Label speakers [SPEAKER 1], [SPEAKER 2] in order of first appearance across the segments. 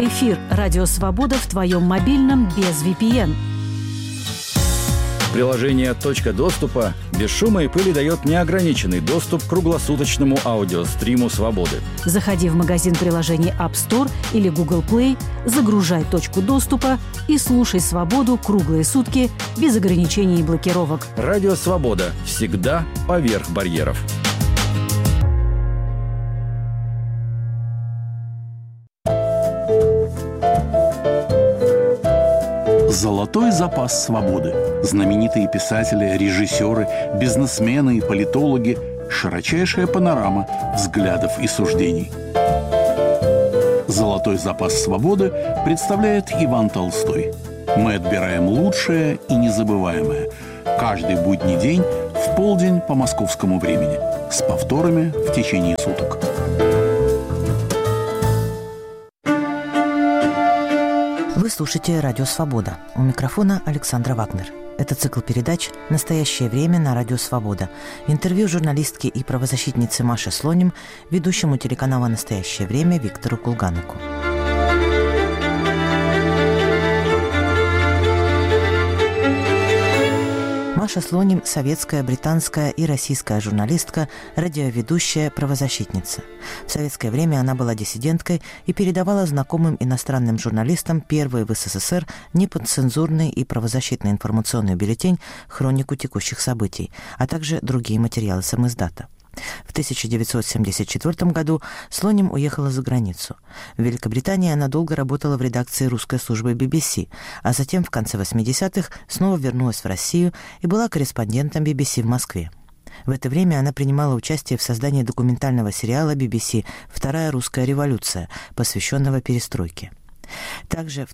[SPEAKER 1] Эфир «Радио Свобода» в твоем мобильном без VPN.
[SPEAKER 2] Приложение «Точка доступа» без шума и пыли дает неограниченный доступ к круглосуточному аудиостриму «Свободы».
[SPEAKER 1] Заходи в магазин приложений App Store или Google Play, загружай «Точку доступа» и слушай «Свободу» круглые сутки без ограничений и блокировок.
[SPEAKER 2] Радио «Свобода» всегда поверх барьеров.
[SPEAKER 3] Золотой запас свободы. Знаменитые писатели, режиссеры, бизнесмены и политологи. Широчайшая панорама взглядов и суждений. Золотой запас свободы представляет Иван Толстой. Мы отбираем лучшее и незабываемое. Каждый будний день в полдень по московскому времени. С повторами в течение суток.
[SPEAKER 4] Вы слушаете «Радио Свобода». У микрофона Александра Вагнер. Это цикл передач «Настоящее время» на Радио Свобода. Интервью журналистки и правозащитницы Маше Слоним, ведущему телеканала «Настоящее время» Виктору Кулганику. Маша Слоним – советская, британская и российская журналистка, радиоведущая, правозащитница. В советское время она была диссиденткой и передавала знакомым иностранным журналистам первый в СССР неподцензурный и правозащитный информационный бюллетень «Хронику текущих событий», а также другие материалы самиздата. В 1974 году Слоним уехала за границу. В Великобритании она долго работала в редакции русской службы BBC, а затем в конце 80-х снова вернулась в Россию и была корреспондентом BBC в Москве. В это время она принимала участие в создании документального сериала BBC «Вторая русская революция», посвященного перестройке. Также в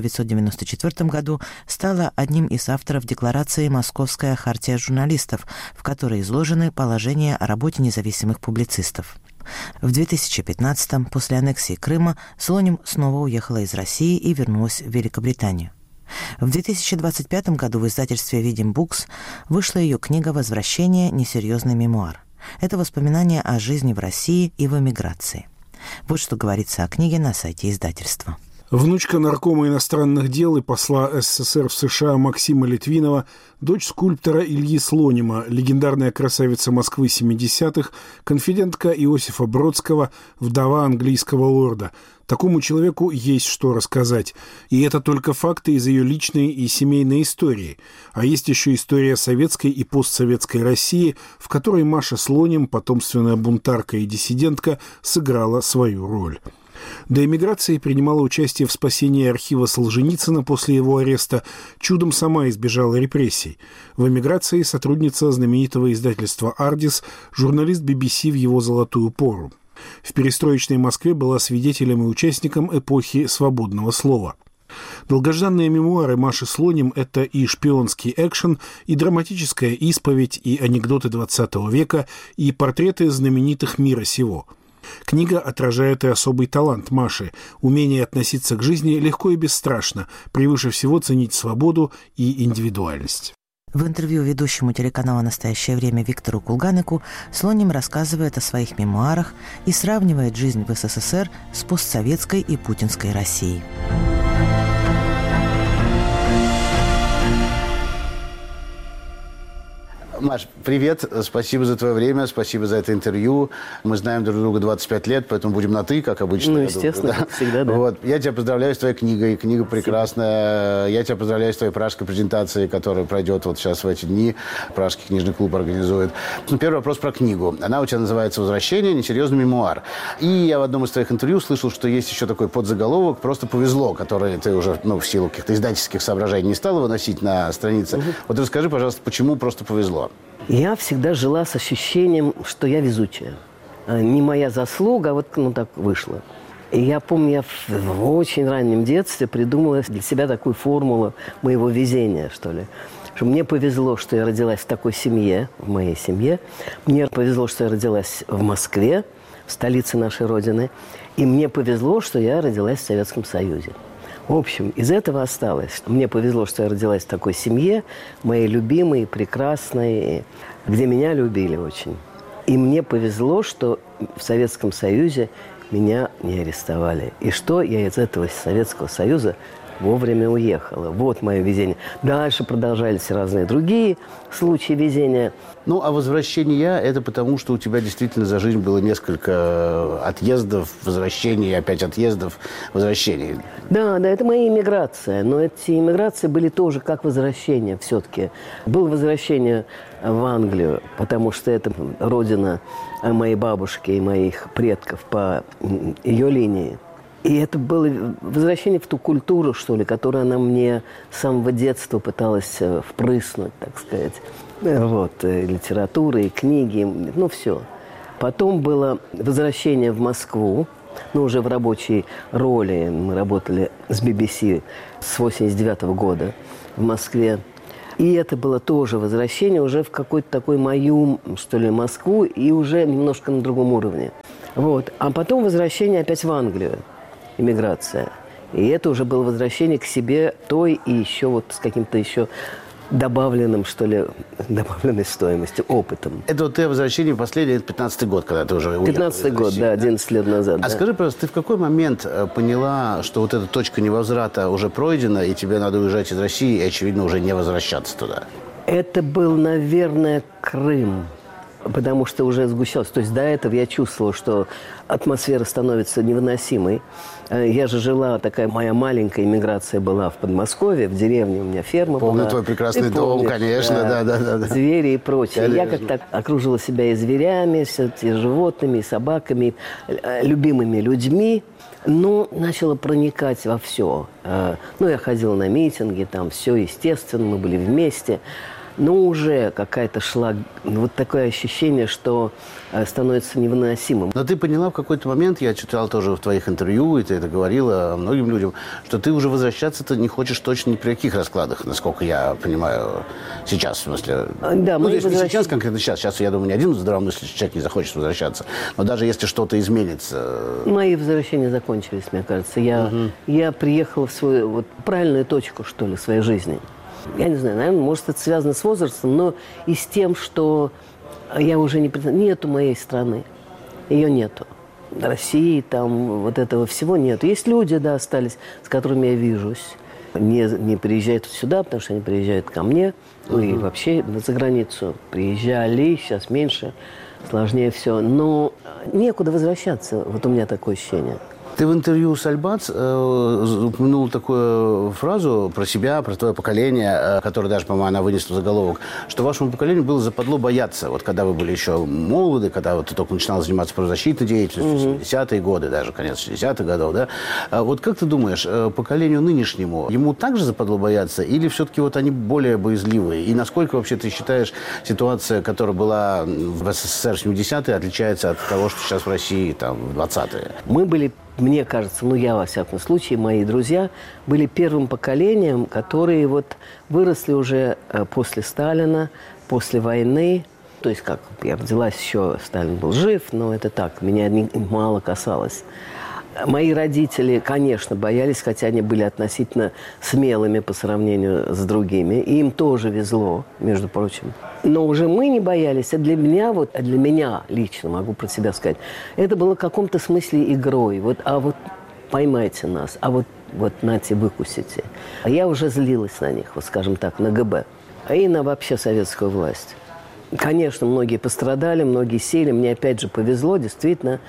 [SPEAKER 4] 1994 году стала одним из авторов декларации «Московская хартия журналистов», в которой изложены положения о работе независимых публицистов. В 2015-м, после аннексии Крыма, Слоним снова уехала из России и вернулась в Великобританию. В 2025 году в издательстве «Видим Букс» вышла ее книга «Возвращение. Несерьезный мемуар». Это воспоминания о жизни в России и в эмиграции. Вот что говорится о книге на сайте издательства.
[SPEAKER 5] Внучка наркома иностранных дел и посла СССР в США Максима Литвинова, дочь скульптора Ильи Слонима, легендарная красавица Москвы 70-х, конфидентка Иосифа Бродского, вдова английского лорда. Такому человеку есть что рассказать. И это только факты из ее личной и семейной истории. А есть еще история советской и постсоветской России, в которой Маша Слоним, потомственная бунтарка и диссидентка, сыграла свою роль. До эмиграции принимала участие в спасении архива Солженицына после его ареста, чудом сама избежала репрессий. В эмиграции сотрудница знаменитого издательства «Ардис», журналист BBC в его золотую пору. В перестроечной Москве была свидетелем и участником эпохи свободного слова. Долгожданные мемуары Маши Слоним – это и шпионский экшен, и драматическая исповедь, и анекдоты XX века, и портреты знаменитых мира сего. Книга отражает и особый талант Маши – умение относиться к жизни легко и бесстрашно, превыше всего ценить свободу и индивидуальность.
[SPEAKER 4] В интервью ведущему телеканала «Настоящее время» Виктору Кулганику Слоним рассказывает о своих мемуарах и сравнивает жизнь в СССР с постсоветской и путинской Россией.
[SPEAKER 6] Маш, привет, спасибо за твое время, спасибо за это интервью. Мы знаем друг друга 25 лет, поэтому будем на «ты», как обычно.
[SPEAKER 7] Ну, естественно, как всегда, да.
[SPEAKER 6] Вот. Я тебя поздравляю с твоей книгой, книга прекрасная. Я тебя поздравляю с твоей пражской презентацией, которая пройдет вот сейчас в эти дни. Пражский книжный клуб организует. Первый вопрос про книгу. Она у тебя называется «Возвращение. Несерьезный мемуар». И я в одном из твоих интервью слышал, что есть еще такой подзаголовок «Просто повезло», который ты уже, в силу каких-то издательских соображений не стала выносить на странице. Вот расскажи, пожалуйста, почему «Просто повезло»?
[SPEAKER 7] Я всегда жила с ощущением, что я везучая. Не моя заслуга, а вот так вышло. И я помню, я в очень раннем детстве придумала для себя такую формулу моего везения, что ли. Что мне повезло, что я родилась в такой семье, в моей семье. Мне повезло, что я родилась в Москве, в столице нашей Родины. И мне повезло, что я родилась в Советском Союзе. В общем, из этого осталось. Мне повезло, что я родилась в такой семье, моей любимой, прекрасной, где меня любили очень. И мне повезло, что в Советском Союзе меня не арестовали. И что я из этого Советского Союза вовремя уехала. Вот мое везение. Дальше продолжались разные другие случаи везения.
[SPEAKER 6] Ну, а возвращение – это потому, что у тебя действительно за жизнь было несколько отъездов, возвращений, опять отъездов, возвращений.
[SPEAKER 7] Да, это моя иммиграция. Но эти иммиграции были тоже как возвращение все-таки. Было возвращение в Англию, потому что это родина моей бабушки и моих предков по ее линии. И это было возвращение в ту культуру, что ли, которую она мне с самого детства пыталась впрыснуть, так сказать. Вот, литература, и книги, ну, все. Потом было возвращение в Москву, ну, уже в рабочей роли. Мы работали с BBC с 1989 года в Москве. И это было тоже возвращение уже в какую-то такую мою, что ли, Москву, и уже немножко на другом уровне. Вот. А потом возвращение опять в Англию. Иммиграция. И это уже было возвращение к себе той и еще вот с каким-то еще добавленным, что ли, добавленной стоимостью, опытом.
[SPEAKER 6] Это вот ты возвращение последнее, 15-й год, когда ты уже уехал.
[SPEAKER 7] 15-й год, да, 11 лет назад.
[SPEAKER 6] А скажи, пожалуйста, ты в какой момент поняла, что вот эта точка невозврата уже пройдена, и тебе надо уезжать из России, и, очевидно, уже не возвращаться туда?
[SPEAKER 7] Это был, наверное, Крым. Потому что уже сгущалось. То есть до этого я чувствовала, что атмосфера становится невыносимой. Я же жила, такая моя маленькая иммиграция была в Подмосковье, в деревне у меня ферма была.
[SPEAKER 6] Помню твой прекрасный дом, конечно, да.
[SPEAKER 7] Звери и прочее.
[SPEAKER 6] Конечно.
[SPEAKER 7] Я как-то окружила себя и зверями, и животными, и собаками, любимыми людьми. Но начала проникать во все. Ну, я ходила на митинги, там все естественно, мы были вместе. Но уже какая-то шла, вот такое ощущение, что становится невыносимым.
[SPEAKER 6] Но ты поняла в какой-то момент, я читал тоже в твоих интервью, и ты это говорила многим людям, что ты уже возвращаться-то не хочешь точно ни при каких раскладах, насколько я понимаю, сейчас, в смысле.
[SPEAKER 7] Да,
[SPEAKER 6] ну, то есть не сейчас, конкретно сейчас. Сейчас, я думаю, ни один здравомыслящий человек не захочет возвращаться. Но даже если что-то изменится...
[SPEAKER 7] Мои возвращения закончились, мне кажется. Я приехала в свою вот, правильную точку, что ли, своей жизни. Я не знаю, наверное, может, это связано с возрастом, но и с тем, что я уже нету моей страны. Ее нету. России, там, вот этого всего нету. Есть люди, да, остались, с которыми я вижусь. Не приезжают сюда, потому что они приезжают ко мне. Ну и вообще за границу приезжали, сейчас меньше, сложнее все. Но некуда возвращаться. Вот у меня такое ощущение.
[SPEAKER 6] Ты в интервью с Альбац упомянул такую фразу про себя, про твое поколение, которое даже, по-моему, она вынесла в заголовок, что вашему поколению было западло бояться. Вот когда вы были еще молоды, когда вот ты только начинал заниматься правозащитной деятельностью, 70-е годы, даже конец 60-х годов, да? Вот как ты думаешь, поколению нынешнему, ему также западло бояться? Или все-таки вот они более боязливые? И насколько вообще ты считаешь, ситуация, которая была в СССР в 70-е, отличается от того, что сейчас в России там, в 20-е?
[SPEAKER 7] Мы были... Мне кажется, ну я во всяком случае, мои друзья были первым поколением, которые вот выросли уже после Сталина, после войны. То есть, как я родилась еще, Сталин был жив, но это так, меня мало касалось. Мои родители, конечно, боялись, хотя они были относительно смелыми по сравнению с другими. И им тоже везло, между прочим. Но уже мы не боялись. А для меня лично, могу про себя сказать, это было в каком-то смысле игрой. Вот поймайте нас, вот нате, выкусите. А я уже злилась на них, вот скажем так, на ГБ. И на вообще советскую власть. Конечно, многие пострадали, многие сели. Мне опять же повезло, действительно.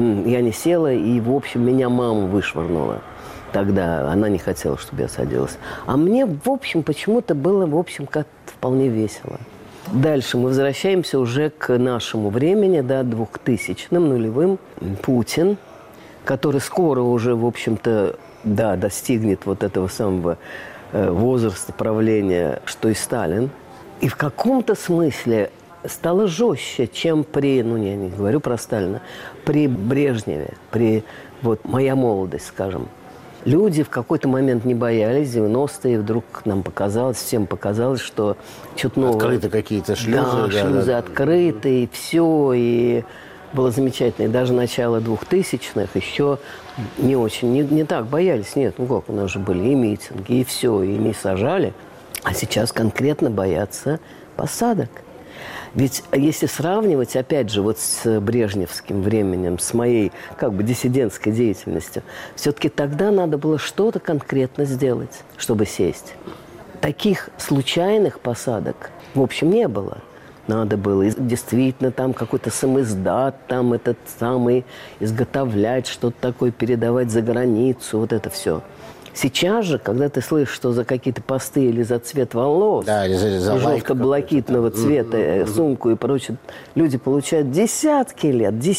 [SPEAKER 7] Я не села, и, в общем, меня мама вышвырнула. Тогда она не хотела, чтобы я садилась. А мне, в общем, почему-то было, в общем, как-то вполне весело. Дальше мы возвращаемся уже к нашему времени, да, 2000-м, нулевым. Путин, который скоро уже, в общем-то, да, достигнет вот этого самого возраста правления, что и Сталин. И в каком-то смысле стало жестче, чем я не говорю про Сталина, при Брежневе, моя молодость, скажем. Люди в какой-то момент не боялись, 90-е, вдруг нам показалось, всем показалось, что что-то новое.
[SPEAKER 6] Открыты какие-то шлюзы.
[SPEAKER 7] Да, шлюзы открыты, и все, и было замечательно. И даже начало 2000-х еще не очень, не так боялись. Нет, как, у нас же были и митинги, и все, и не сажали. А сейчас конкретно боятся посадок. Ведь если сравнивать, опять же, вот с брежневским временем, с моей как бы диссидентской деятельностью, все-таки тогда надо было что-то конкретно сделать, чтобы сесть. Таких случайных посадок, в общем, не было. Надо было действительно там какой-то самиздат, там этот самый изготовлять, что-то такое передавать за границу, вот это все. Сейчас же, когда ты слышишь, что за какие-то посты или за цвет волос,
[SPEAKER 6] да, за
[SPEAKER 7] желто-блакитного цвета, сумку и прочее, люди получают десятки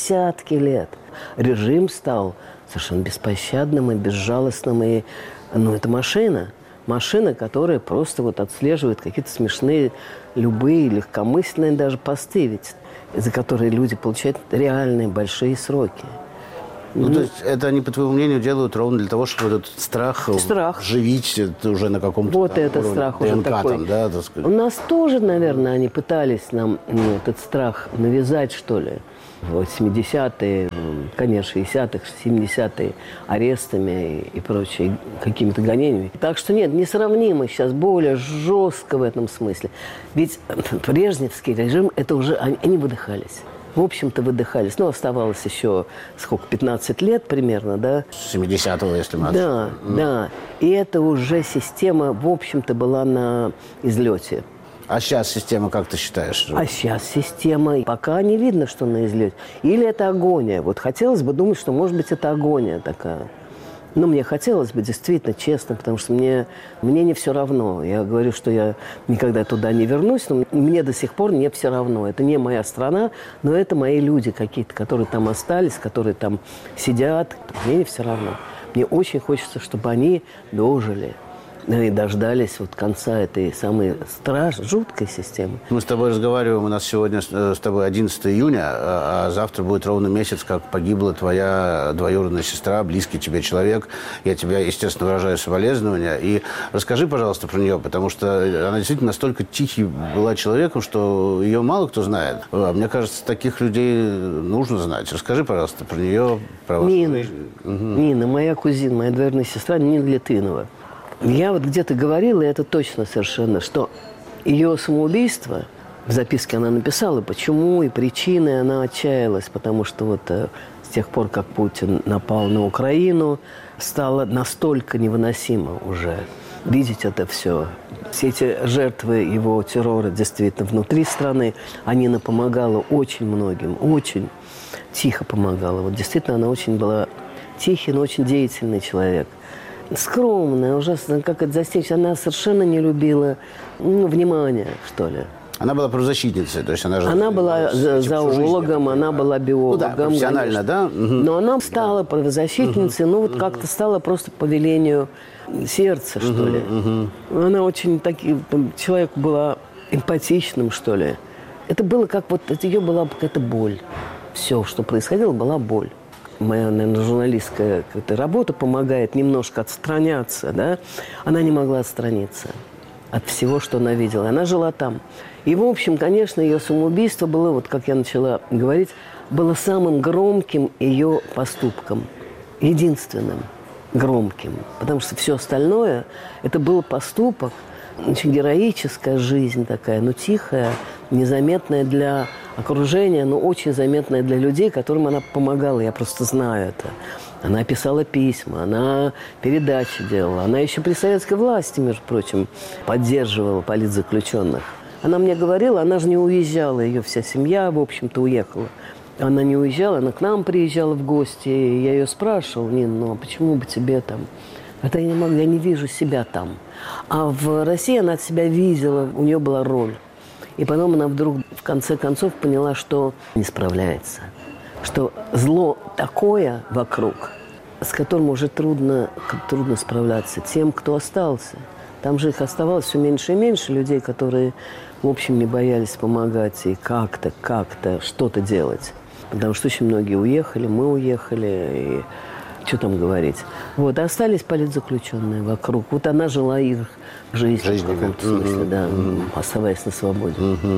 [SPEAKER 7] лет. Режим стал совершенно беспощадным и безжалостным. И, это машина, которая просто вот отслеживает какие-то смешные, любые, легкомысленные даже посты, ведь, за которые люди получают реальные большие сроки.
[SPEAKER 6] То есть это они, по твоему мнению, делают ровно для того, чтобы этот страх вживить уже на каком-то
[SPEAKER 7] вот этот
[SPEAKER 6] уровне
[SPEAKER 7] страх уже
[SPEAKER 6] ДНК,
[SPEAKER 7] такой.
[SPEAKER 6] Там, да, так сказать.
[SPEAKER 7] У нас тоже, наверное, они пытались нам этот страх навязать, что ли. В 80-е, конец 60-х, 70-е арестами и прочее, какими-то гонениями. Так что нет, несравнимо сейчас более жестко в этом смысле. Ведь брежневский режим, это уже они выдыхались. В общем-то, выдыхались. Оставалось еще, 15 лет примерно, да?
[SPEAKER 6] С 70-го, если мы...
[SPEAKER 7] Да. И это уже система, в общем-то, была на излете.
[SPEAKER 6] А сейчас система, как ты считаешь?
[SPEAKER 7] А сейчас система, пока не видно, что на излете. Или это агония. Вот хотелось бы думать, что, может быть, это агония такая. Мне хотелось бы действительно честно, потому что мне не все равно. Я говорю, что я никогда туда не вернусь, но мне до сих пор не все равно. Это не моя страна, но это мои люди какие-то, которые там остались, которые там сидят. Мне не все равно. Мне очень хочется, чтобы они дожили. И дождались конца этой самой жуткой системы.
[SPEAKER 6] Мы с тобой разговариваем, у нас сегодня с тобой 11 июня, а завтра будет ровно месяц, как погибла твоя двоюродная сестра, близкий тебе человек. Я тебе, естественно, выражаю соболезнования. И расскажи, пожалуйста, про нее, потому что она действительно настолько тихий была человеком, что ее мало кто знает. Мне кажется, таких людей нужно знать. Расскажи, пожалуйста, про нее, про вас.
[SPEAKER 7] Нина, моя кузина, моя двоюродная сестра Нина Литвинова. Я где-то говорила, и это точно совершенно, что ее самоубийство, в записке она написала, почему и причины, она отчаялась, потому что с тех пор, как Путин напал на Украину, стало настолько невыносимо уже видеть это все. Все эти жертвы его террора действительно внутри страны, Нина помогала очень многим, очень тихо помогала. Действительно, она очень была тихий, но очень деятельный человек. Скромная, ужасно, как это застенчивая. Она совершенно не любила внимания, что ли.
[SPEAKER 6] Она была правозащитницей, то есть она
[SPEAKER 7] была зоологом, она была биологом.
[SPEAKER 6] Профессионально, да?
[SPEAKER 7] Но она стала правозащитницей, как-то стала просто по велению сердца, что ли. Она очень человек была эмпатичным, что ли. Это было как это ее была какая-то боль. Все, что происходило, была боль. Моя, наверное, журналистская работа помогает немножко отстраняться, да? Она не могла отстраниться от всего, что она видела. Она жила там. И, в общем, конечно, ее самоубийство было, как я начала говорить, было самым громким ее поступком. Единственным громким. Потому что все остальное, это был поступок, очень героическая жизнь такая, тихая, незаметная для окружения, но очень заметная для людей, которым она помогала. Я просто знаю это. Она писала письма, она передачи делала. Она еще при советской власти, между прочим, поддерживала политзаключенных. Она мне говорила, она же не уезжала, ее вся семья, в общем-то, уехала. Она не уезжала, она к нам приезжала в гости. И я ее спрашивала: Нина, а почему бы тебе там? Это я не могу, я не вижу себя там. А в России она от себя видела, у нее была роль. И потом она вдруг, в конце концов, поняла, что не справляется. Что зло такое вокруг, с которым уже трудно справляться тем, кто остался. Там же их оставалось все меньше и меньше людей, которые, в общем, не боялись помогать и как-то что-то делать. Потому что очень многие уехали, мы уехали, и что там говорить. А остались политзаключенные вокруг. Она жила их жизнью в каком-то смысле, да, оставаясь на свободе.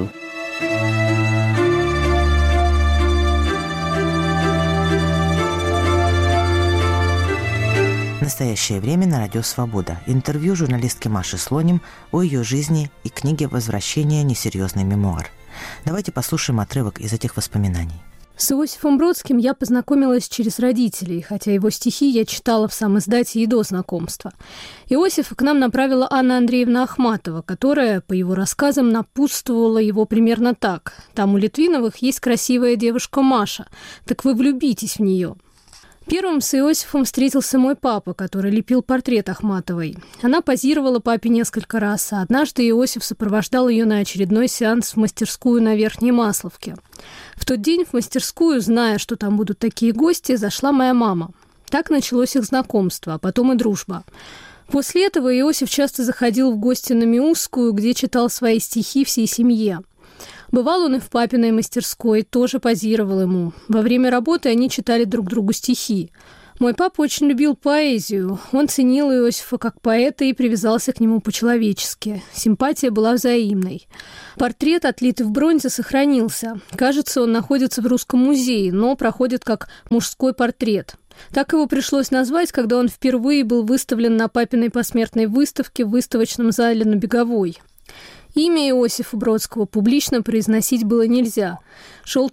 [SPEAKER 4] В настоящее время на радио «Свобода» интервью журналистки Маши Слоним о ее жизни и книге «Возвращение. Несерьезный мемуар». Давайте послушаем отрывок из этих воспоминаний.
[SPEAKER 8] С Иосифом Бродским я познакомилась через родителей, хотя его стихи я читала в самиздате и до знакомства. Иосифа к нам направила Анна Андреевна Ахматова, которая, по его рассказам, напутствовала его примерно так. «Там у Литвиновых есть красивая девушка Маша, так вы влюбитесь в нее». Первым с Иосифом встретился мой папа, который лепил портрет Ахматовой. Она позировала папе несколько раз, а однажды Иосиф сопровождал ее на очередной сеанс в мастерскую на Верхней Масловке. В тот день в мастерскую, зная, что там будут такие гости, зашла моя мама. Так началось их знакомство, а потом и дружба. После этого Иосиф часто заходил в гости на Миусскую, где читал свои стихи всей семье. Бывал он и в папиной мастерской, тоже позировал ему. Во время работы они читали друг другу стихи. Мой папа очень любил поэзию. Он ценил Иосифа как поэта и привязался к нему по-человечески. Симпатия была взаимной. Портрет, отлитый в бронзе, сохранился. Кажется, он находится в Русском музее, но проходит как мужской портрет. Так его пришлось назвать, когда он впервые был выставлен на папиной посмертной выставке в выставочном зале на Беговой. Имя Иосифа Бродского публично произносить было нельзя. Шел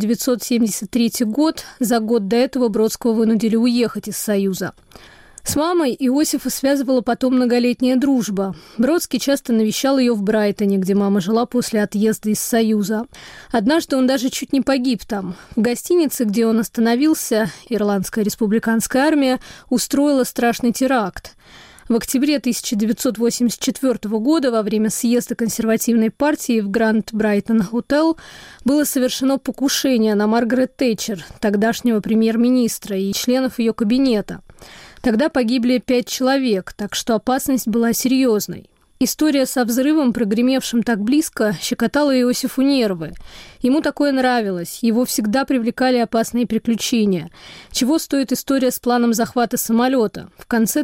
[SPEAKER 8] 1973 год, за год до этого Бродского вынудили уехать из Союза. С мамой Иосифа связывала потом многолетняя дружба. Бродский часто навещал ее в Брайтоне, где мама жила после отъезда из Союза. Однажды он даже чуть не погиб там. В гостинице, где он остановился, Ирландская республиканская армия устроила страшный теракт. В октябре 1984 года во время съезда консервативной партии в Гранд Брайтон Хотел было совершено покушение на Маргарет Тэтчер, тогдашнего премьер-министра, и членов ее кабинета. Тогда погибли 5 человек, так что опасность была серьезной. История со взрывом, прогремевшим так близко, щекотала Иосифу нервы. Ему такое нравилось, его всегда привлекали опасные приключения. Чего стоит история с планом захвата самолета? В конце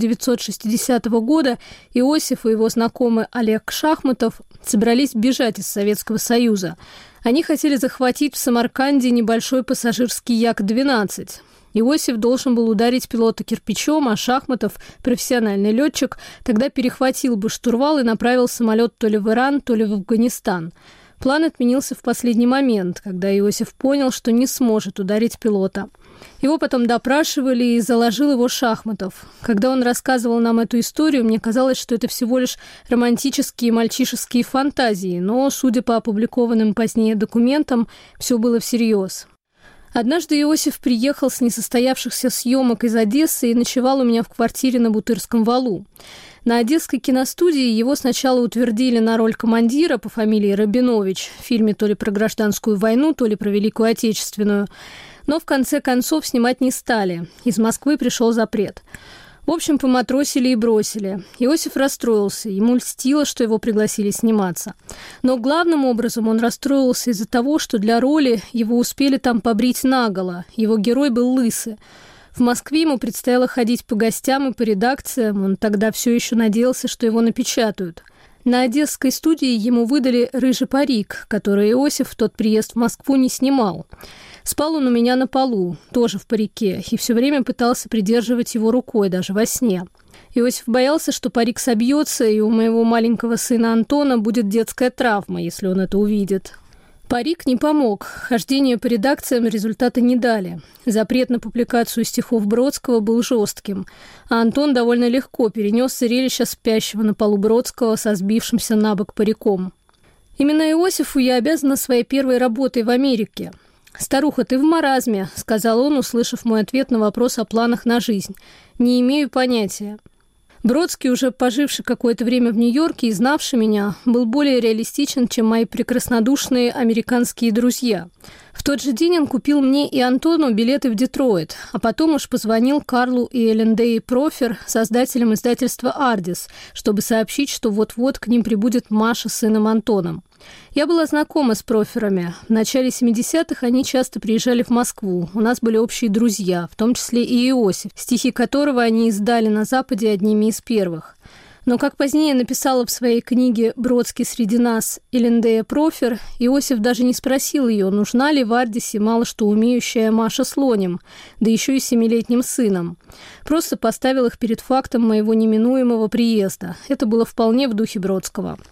[SPEAKER 8] 1960 года Иосиф и его знакомый Олег Шахматов собрались бежать из Советского Союза. Они хотели захватить в Самарканде небольшой пассажирский Як-12. Иосиф должен был ударить пилота кирпичом, а Шахматов, профессиональный летчик, тогда перехватил бы штурвал и направил самолет то ли в Иран, то ли в Афганистан. План отменился в последний момент, когда Иосиф понял, что не сможет ударить пилота. Его потом допрашивали, и заложил его Шахматов. Когда он рассказывал нам эту историю, мне казалось, что это всего лишь романтические мальчишеские фантазии, но, судя по опубликованным позднее документам, все было всерьез. Однажды Иосиф приехал с несостоявшихся съемок из Одессы и ночевал у меня в квартире на Бутырском валу. На Одесской киностудии его сначала утвердили на роль командира по фамилии Рабинович в фильме то ли про гражданскую войну, то ли про Великую Отечественную. Но в конце концов снимать не стали. Из Москвы пришел запрет. В общем, поматросили и бросили. Иосиф расстроился. Ему льстило, что его пригласили сниматься. Но главным образом он расстроился из-за того, что для роли его успели там побрить наголо. Его герой был лысый. В Москве ему предстояло ходить по гостям и по редакциям. Он тогда все еще надеялся, что его напечатают. На Одесской студии ему выдали рыжий парик, который Иосиф в тот приезд в Москву не снимал. Спал он у меня на полу, тоже в парике, и все время пытался придерживать его рукой, даже во сне. Иосиф боялся, что парик собьется, и у моего маленького сына Антона будет детская травма, если он это увидит. Парик не помог, хождение по редакциям результата не дали. Запрет на публикацию стихов Бродского был жестким, а Антон довольно легко перенес зрелище спящего на полу Бродского со сбившимся на бок париком. Именно Иосифу я обязана своей первой работой в Америке. «Старуха, ты в маразме», — сказал он, услышав мой ответ на вопрос о планах на жизнь. «Не имею понятия». Бродский, уже поживший какое-то время в Нью-Йорке и знавший меня, был более реалистичен, чем мои прекраснодушные американские друзья. В тот же день он купил мне и Антону билеты в Детройт, а потом уж позвонил Карлу и Эллендей Профер, создателям издательства «Ардис», чтобы сообщить, что вот-вот к ним прибудет Маша с сыном Антоном. Я была знакома с Проферами. В начале 70-х они часто приезжали в Москву. У нас были общие друзья, в том числе и Иосиф, стихи которого они издали на Западе одними из первых. Но, как позднее написала в своей книге «Бродский среди нас» Эллендея Профер, Иосиф даже не спросил ее, нужна ли в Ардисе мало что умеющая Маша с Лонем, да еще и 7-летним сыном. Просто поставил их перед фактом моего неминуемого приезда. Это было вполне в духе Бродского.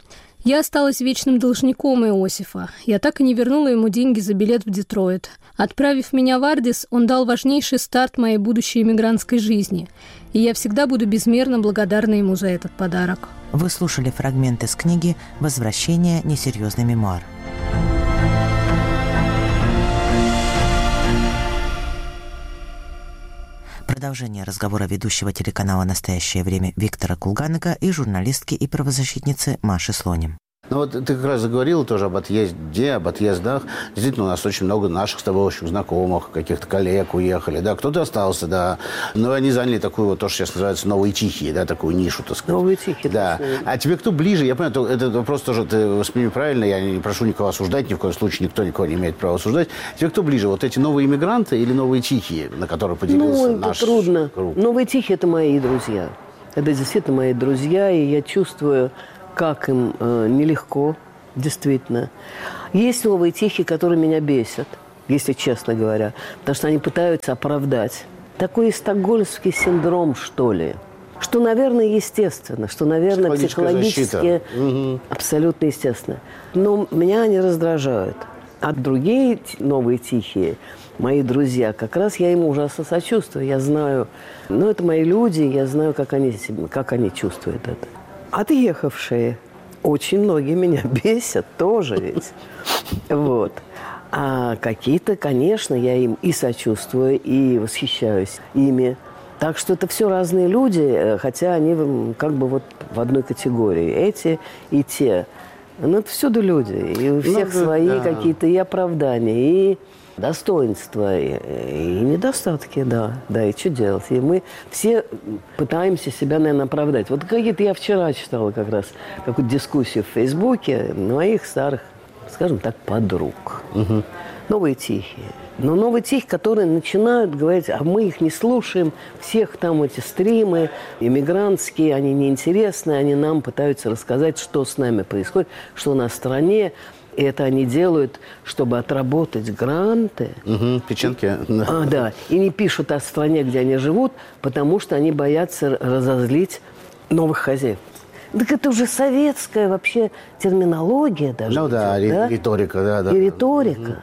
[SPEAKER 8] Я осталась вечным должником Иосифа. Я так и не вернула ему деньги за билет в Детройт. Отправив меня в Ардис, он дал важнейший старт моей будущей эмигрантской жизни. И я всегда буду безмерно благодарна ему за этот подарок.
[SPEAKER 4] Вы слушали фрагмент из книги «Возвращение. Несерьезный мемуар». Продолжение разговора ведущего телеканала «Настоящее время» Виктора Кулганика и журналистки и правозащитницы Маши Слоним.
[SPEAKER 6] Ну вот ты как раз заговорила тоже об отъезде, об отъездах. Действительно, у нас очень много наших с тобой общих знакомых, каких-то коллег уехали, да, кто-то остался, да. Но они заняли такую вот, то, что сейчас называется новые тихие, да, такую нишу, так сказать.
[SPEAKER 7] Новые тихие,
[SPEAKER 6] да. А тебе кто ближе? Я понимаю, этот вопрос тоже ты восприми правильно, я не прошу никого осуждать, ни в коем случае никто никого не имеет права осуждать. Тебе кто ближе? Вот эти новые иммигранты или новые тихие, на которые поделился наш
[SPEAKER 7] трудно.
[SPEAKER 6] круг?
[SPEAKER 7] Новые тихие – это мои друзья. Это действительно мои друзья, и я чувствую, как им нелегко, действительно. Есть новые тихие, которые меня бесят, если честно говоря, потому что они пытаются оправдать. Такой стокгольмский синдром, что ли, что, наверное, естественно, что, наверное, психологически абсолютно естественно. Но меня они раздражают. А другие новые тихие, мои друзья, как раз я им ужасно сочувствую. Я знаю, ну, это мои люди, я знаю, как они чувствуют это. Отъехавшие. Очень многие меня бесят тоже ведь. Вот. А какие-то, конечно, я им и сочувствую, и восхищаюсь ими. Так что это все разные люди, хотя они как бы вот в одной категории. Эти и те. Но это всюду люди. И у всех свои какие-то и оправдания, и достоинства, и недостатки, да. Да, и что делать? И мы все пытаемся себя, наверное, оправдать. Вот какие-то я вчера читала как раз какую-то дискуссию в Фейсбуке моих старых, скажем так, подруг. Новые тихие. Но новые тихие, которые начинают говорить, а мы их не слушаем, всех там эти стримы иммигрантские, они неинтересны, они нам пытаются рассказать, что с нами происходит, что у нас в стране. И это они делают, чтобы отработать гранты.
[SPEAKER 6] Печенки.
[SPEAKER 7] Да. И не пишут о стране, где они живут, потому что они боятся разозлить новых хозяев. Так это уже советская вообще терминология даже.
[SPEAKER 6] Ну да, риторика.
[SPEAKER 7] И риторика.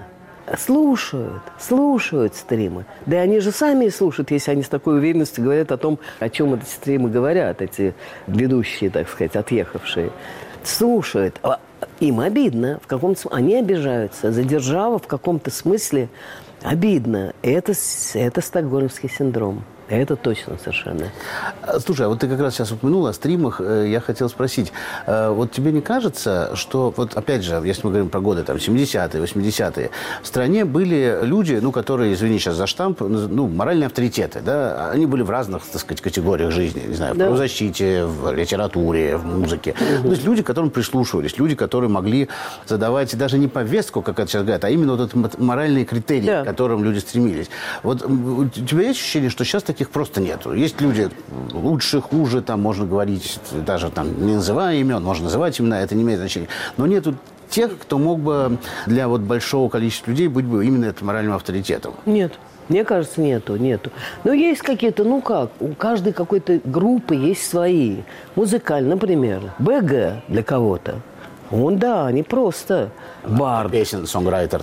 [SPEAKER 7] Слушают стримы. Да и они же сами и слушают, если они с такой уверенностью говорят о том, о чем эти стримы говорят, эти ведущие, так сказать, отъехавшие. Слушают. Им обидно, в каком-то смысле. Они обижаются. За державу в каком-то смысле обидно. Это стокгольмский синдром. Это точно совершенно.
[SPEAKER 6] Слушай, а вот ты как раз сейчас упомянула о стримах. Я хотел спросить. Вот тебе не кажется, что, вот опять же, если мы говорим про годы там, 70-е, 80-е, в стране были люди, ну, которые, извини сейчас за штамп, ну, моральные авторитеты, да? Они были в разных, так сказать, категориях жизни. Не знаю, в правозащите, в литературе, в музыке. То есть люди, к которым прислушивались, люди, которые могли задавать даже не повестку, как это сейчас говорят, а именно вот этот моральные критерии, к которым люди стремились. Вот у тебя есть ощущение, что сейчас таких просто нету? Есть люди лучше, хуже, там можно говорить, даже там не называя имен, можно называть имена, это не имеет значения. Но нету тех, кто мог бы для вот большого количества людей быть бы именно этим моральным авторитетом.
[SPEAKER 7] Нет. Мне кажется, нету. Но есть какие-то, ну как, у каждой какой-то группы есть свои. Музыкальные, например, БГ для кого-то. Он, да, не просто бард.
[SPEAKER 6] Песен, сонграйтер.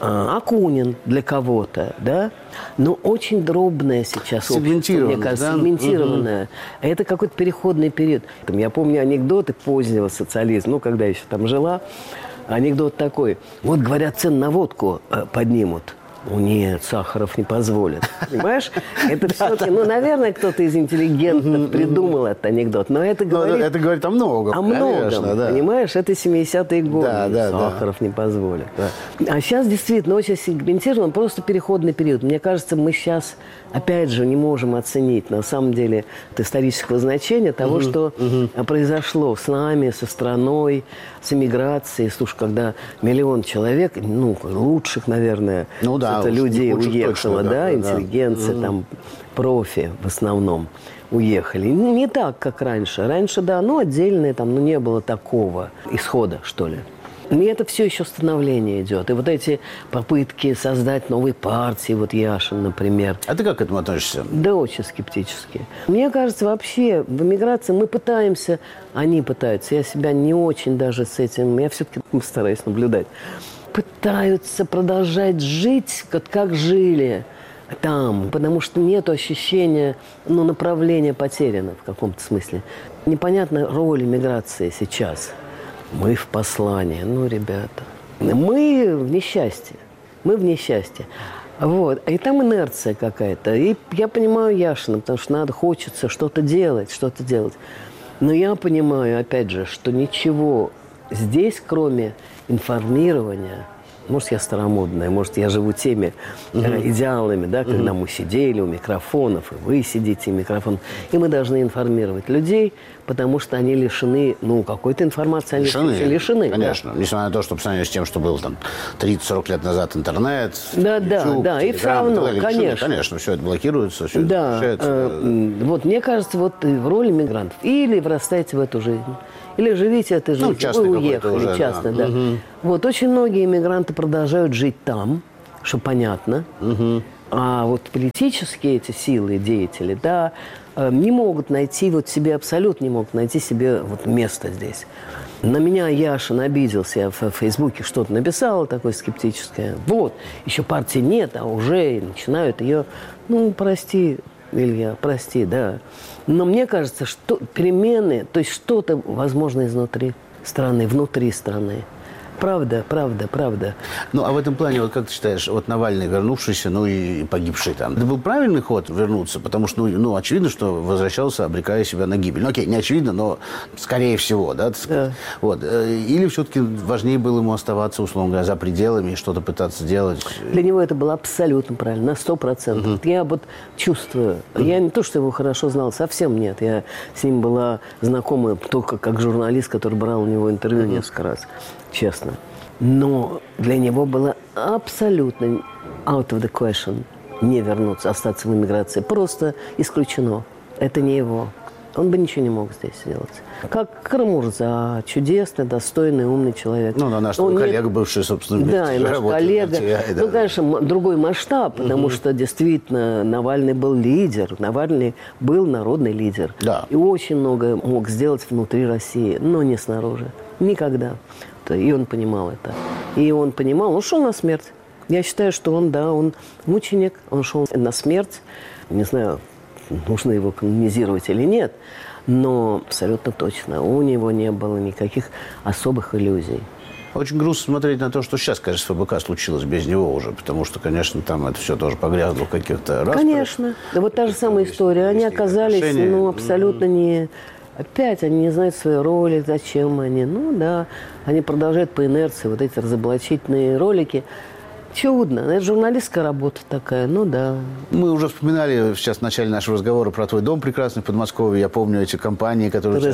[SPEAKER 7] Акунин для кого-то, да. Но очень дробное сейчас общество, мне кажется, сегментированное. Это какой-то переходный период. Я помню анекдоты позднего социализма, ну, когда я еще там жила. Анекдот такой. Вот, говорят, цены на водку поднимут. Ну, нет, Сахаров не позволит. Понимаешь? Это все-таки, ну, наверное, кто-то из интеллигентов придумал этот анекдот. Но это говорит...
[SPEAKER 6] Это говорит о многом.
[SPEAKER 7] О многом, да. Понимаешь? Это 70-е годы.
[SPEAKER 6] Да,
[SPEAKER 7] Сахаров не позволит. Да. А сейчас действительно очень сегментирован, просто переходный период. Мне кажется, мы сейчас, опять же, не можем оценить, на самом деле, это исторического значения того, что произошло с нами, со страной, с эмиграцией. Слушай, когда 1 миллион человек, ну, лучших, наверное...
[SPEAKER 6] Ну да.
[SPEAKER 7] Это людей уехало,
[SPEAKER 6] точно,
[SPEAKER 7] да, интеллигенция, там, профи в основном уехали. Не так, как раньше. Раньше, да, ну, отдельные, там, ну, не было такого исхода, что ли. И это все еще становление идет. И вот эти попытки создать новые партии, вот Яшин, например.
[SPEAKER 6] А ты как к этому относишься?
[SPEAKER 7] Да, очень скептически. Мне кажется, вообще в эмиграции мы пытаемся, они пытаются, я себя не очень даже с этим, я все-таки стараюсь наблюдать, пытаются продолжать жить, как жили там, потому что нет ощущения, направления потеряно в каком-то смысле. Непонятна роль эмиграции сейчас. Мы в послании. Ребята, мы в несчастье. Мы в несчастье. Вот. И там инерция какая-то. И я понимаю Яшина, потому что хочется что-то делать. Но я понимаю, опять же, что ничего здесь, кроме информирования, может, я старомодная, может, я живу теми идеалами, да, когда мы сидели у микрофонов, и вы сидите у микрофонов, и мы должны информировать людей, потому что они лишены, какой-то информации, они лишены.
[SPEAKER 6] Конечно, да. Несмотря на то, что по сравнению с тем, что был там 30-40 лет назад интернет, YouTube,
[SPEAKER 7] да, и все равно,
[SPEAKER 6] конечно, все это блокируется, все
[SPEAKER 7] да,
[SPEAKER 6] это решается.
[SPEAKER 7] Вот мне кажется, вот в роли мигрантов или вырастайте в эту жизнь, или живите этой жизнью, вы уехали,
[SPEAKER 6] уже,
[SPEAKER 7] частно, да.
[SPEAKER 6] Угу.
[SPEAKER 7] Вот очень многие иммигранты продолжают жить там, что понятно. Угу. А вот политические эти силы, деятели, да, не могут найти себе, абсолютно не могут найти себе место здесь. На меня Яшин обиделся, я в Фейсбуке что-то написала такое скептическое. Вот, еще партии нет, а уже начинают ее, прости, Илья, прости, да. Но мне кажется, что перемены, то есть что-то возможно изнутри страны, внутри страны. Правда.
[SPEAKER 6] А в этом плане, как ты считаешь, Навальный вернувшийся, и погибший там, это был правильный ход вернуться? Потому что, очевидно, что возвращался, обрекая себя на гибель. Окей, не очевидно, но скорее всего, да? Да. Вот. Или все-таки важнее было ему оставаться, условно говоря, за пределами и что-то пытаться делать?
[SPEAKER 7] Для него это было абсолютно правильно, на 100%. Я чувствую. Я не то, что его хорошо знал, совсем нет. Я с ним была знакома только как журналист, который брал у него интервью несколько раз. Честно. Но для него было абсолютно out of the question не вернуться, остаться в эмиграции. Просто исключено. Это не его. Он бы ничего не мог здесь сделать. Как Карамурза, чудесный, достойный, умный человек.
[SPEAKER 6] Наш коллега, бывший, собственно,
[SPEAKER 7] да, и наш коллега. Конечно, другой масштаб, потому что действительно Навальный был лидер. Навальный был народный лидер.
[SPEAKER 6] Да.
[SPEAKER 7] И очень много мог сделать внутри России, но не снаружи. Никогда. И он понимал это. И он понимал, он шел на смерть. Я считаю, что он мученик, он шел на смерть. Не знаю, нужно его канонизировать или нет, но абсолютно точно у него не было никаких особых иллюзий.
[SPEAKER 6] Очень грустно смотреть на то, что сейчас, конечно, с ФБК случилось без него уже, потому что, конечно, там это все тоже погрязло в каких-то распрях.
[SPEAKER 7] Конечно. Да, вот та же самая история. Они оказались, абсолютно не... Опять они не знают своей роли, зачем они. Они продолжают по инерции вот эти разоблачительные ролики. Чудно. Это журналистская работа такая, да.
[SPEAKER 6] Мы уже вспоминали сейчас в начале нашего разговора про твой дом прекрасный в Подмосковье. Я помню эти компании, которые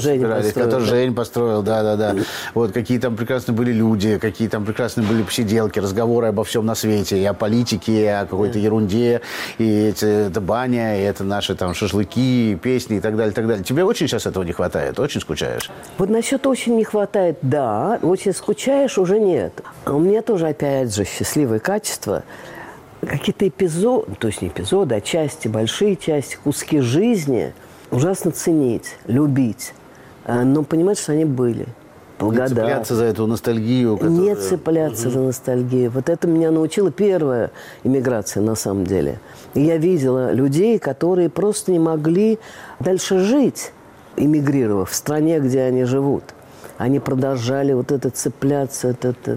[SPEAKER 6] Жень построил, да. Вот какие там прекрасные были люди, какие там прекрасные были посиделки, разговоры обо всем на свете, и о политике, и о какой-то ерунде, и это баня, и это наши там шашлыки, песни и так далее, и так далее. Тебе очень сейчас этого не хватает? Очень скучаешь?
[SPEAKER 7] Вот насчет очень не хватает, да. Очень скучаешь, уже нет. А у меня тоже, опять же, счастливый качество, какие-то эпизоды, то есть не эпизоды, а части, большие части, куски жизни ужасно ценить, любить, но понимать, что они были.
[SPEAKER 6] Не цепляться за эту ностальгию.
[SPEAKER 7] Не цепляться за ностальгию. Вот это меня научила первая иммиграция, на самом деле. И я видела людей, которые просто не могли дальше жить, эмигрировав в стране, где они живут. Они продолжали цепляться.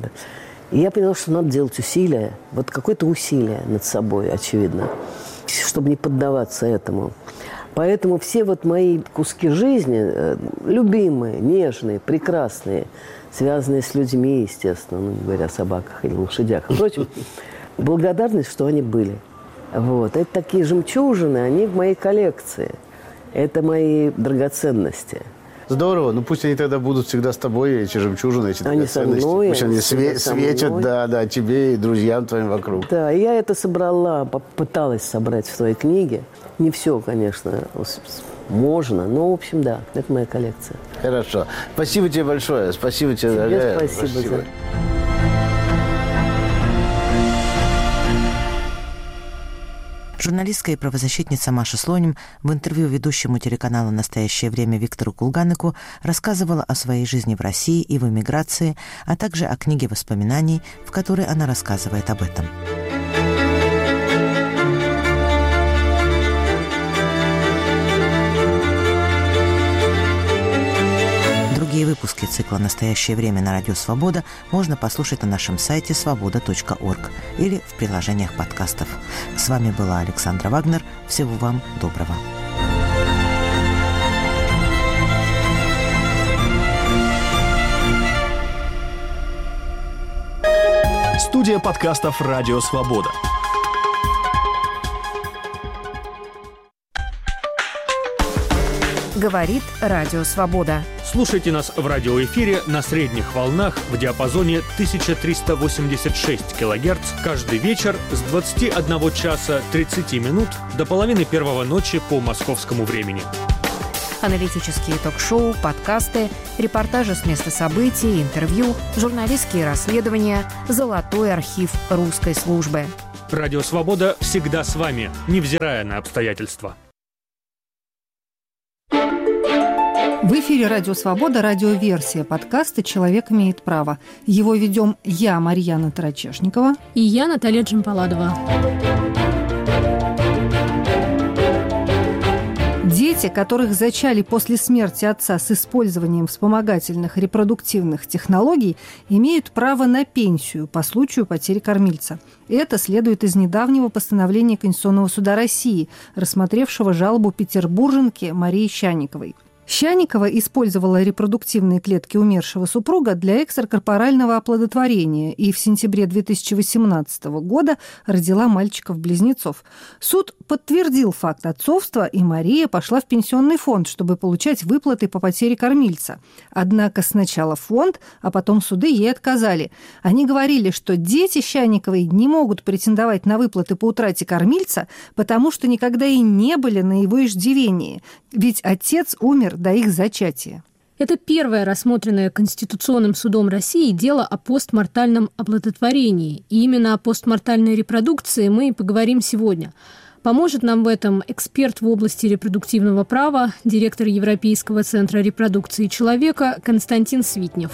[SPEAKER 7] И я поняла, что надо делать усилия, какое-то усилие над собой, очевидно, чтобы не поддаваться этому. Поэтому все мои куски жизни, любимые, нежные, прекрасные, связанные с людьми, естественно, не говоря о собаках или лошадях. Впрочем, благодарность, что они были. Это такие жемчужины, они в моей коллекции. Это мои драгоценности.
[SPEAKER 6] Здорово. Ну, пусть они тогда будут всегда с тобой, эти жемчужины, эти
[SPEAKER 7] они
[SPEAKER 6] драгоценности.
[SPEAKER 7] со мной,
[SPEAKER 6] пусть они светят, да, тебе и друзьям твоим вокруг.
[SPEAKER 7] Да, я это собрала, попыталась собрать в своей книге. Не все, конечно, можно, но, в общем, да, это моя коллекция.
[SPEAKER 6] Хорошо. Спасибо тебе большое. Спасибо тебе, дорогая.
[SPEAKER 7] Спасибо.
[SPEAKER 4] Журналистка и правозащитница Маша Слоним в интервью ведущему телеканала «Настоящее время» Виктору Кулганыку рассказывала о своей жизни в России и в эмиграции, а также о книге воспоминаний, в которой она рассказывает об этом. Другие выпуски цикла «Настоящее время» на Радио Свобода можно послушать на нашем сайте svoboda.org или в приложениях подкастов. С вами была Александра Вагнер. Всего вам доброго.
[SPEAKER 9] Студия подкастов «Радио Свобода».
[SPEAKER 10] Говорит Радио Свобода.
[SPEAKER 11] Слушайте нас в радиоэфире на средних волнах в диапазоне 1386 кГц каждый вечер с 21 часа 30 минут до половины первого ночи по московскому времени.
[SPEAKER 10] Аналитические ток-шоу, подкасты, репортажи с места событий, интервью, журналистские расследования, золотой архив русской службы.
[SPEAKER 11] Радио Свобода всегда с вами, невзирая на обстоятельства.
[SPEAKER 12] В эфире «Радио Свобода», радиоверсия подкаста «Человек имеет право». Его ведем я, Марьяна Тарачешникова.
[SPEAKER 8] И я, Наталья Джампаладова.
[SPEAKER 12] Дети, которых зачали после смерти отца с использованием вспомогательных репродуктивных технологий, имеют право на пенсию по случаю потери кормильца. Это следует из недавнего постановления Конституционного суда России, рассмотревшего жалобу петербурженки Марии Щанниковой. Щанникова использовала репродуктивные клетки умершего супруга для экстракорпорального оплодотворения и в сентябре 2018 года родила мальчиков-близнецов. Суд подтвердил факт отцовства, и Мария пошла в пенсионный фонд, чтобы получать выплаты по потере кормильца. Однако сначала фонд, а потом суды ей отказали. Они говорили, что дети Щанниковой не могут претендовать на выплаты по утрате кормильца, потому что никогда и не были на его иждивении. Ведь отец умер до их зачатия.
[SPEAKER 8] Это первое рассмотренное Конституционным судом России дело о постмортальном оплодотворении. И именно о постмортальной репродукции мы и поговорим сегодня. Поможет нам в этом эксперт в области репродуктивного права, директор Европейского центра репродукции человека Константин Свитнев.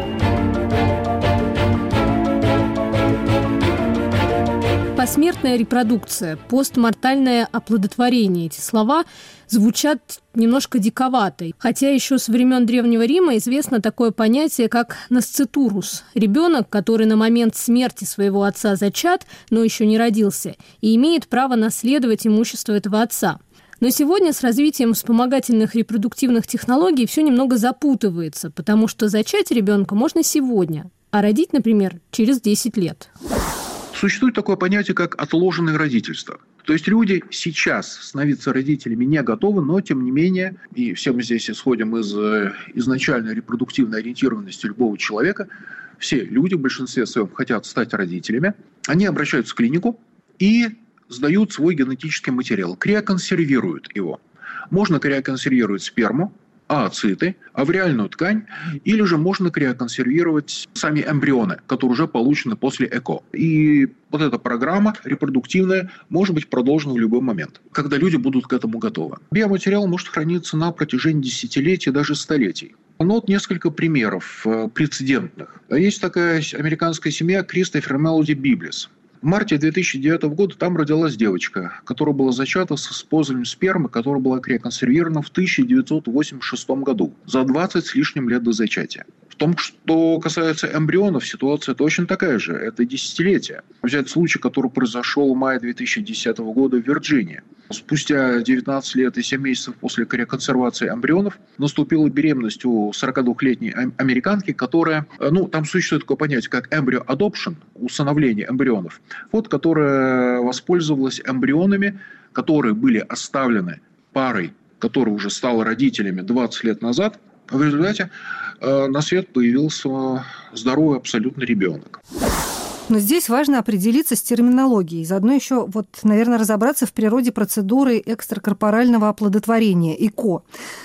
[SPEAKER 8] Посмертная репродукция, постмортальное оплодотворение. Эти слова звучат немножко диковато. Хотя еще со времен Древнего Рима известно такое понятие, как насцитурус. Ребенок, который на момент смерти своего отца зачат, но еще не родился, и имеет право наследовать имущество этого отца. Но сегодня с развитием вспомогательных репродуктивных технологий все немного запутывается, потому что зачать ребенка можно сегодня, а родить, например, через 10 лет.
[SPEAKER 3] Существует такое понятие, как отложенное родительство. То есть люди сейчас становиться родителями не готовы, но тем не менее, и все мы здесь исходим из изначальной репродуктивной ориентированности любого человека, все люди в большинстве своем хотят стать родителями, они обращаются в клинику и сдают свой генетический материал, криоконсервируют его. Можно криоконсервировать сперму, ооциты, авриальную ткань, или же можно криоконсервировать сами эмбрионы, которые уже получены после ЭКО. И вот эта программа репродуктивная может быть продолжена в любой момент, когда люди будут к этому готовы. Биоматериал может храниться на протяжении десятилетий, даже столетий. Ну вот несколько примеров прецедентных. Есть такая американская семья Кристофер Мелоди Библис. В марте 2009 года там родилась девочка, которая была зачата с использованием спермы, которая была криоконсервирована в 1986 году, за 20 с лишним лет до зачатия. В том, что касается эмбрионов, ситуация точно такая же. Это десятилетия. Взять случай, который произошел в мае 2010 года в Вирджинии. Спустя 19 лет и 7 месяцев после криоконсервации эмбрионов наступила беременность у 42-летней американки, которая, там существует такое понятие, как embryo adoption, усыновление эмбрионов, которая воспользовалась эмбрионами, которые были оставлены парой, которая уже стала родителями 20 лет назад,
[SPEAKER 13] В результате на свет появился здоровый абсолютно ребенок.
[SPEAKER 12] Но здесь важно определиться с терминологией. Заодно еще, наверное, разобраться в природе процедуры экстракорпорального оплодотворения, ЭКО.